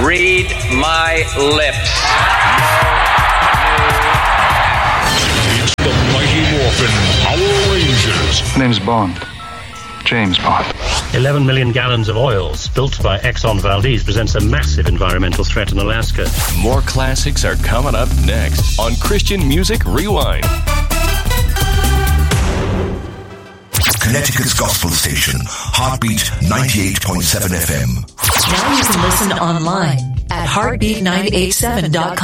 Read my lips. It's the Mighty Morphin Power Rangers. My name's Bond. James Bond. 11 million gallons of oil spilt by Exxon Valdez presents a massive environmental threat in Alaska. More classics are coming up next on Christian Music Rewind. Connecticut's gospel station, Heartbeat 98.7 FM. Now you can listen online at heartbeat987.com.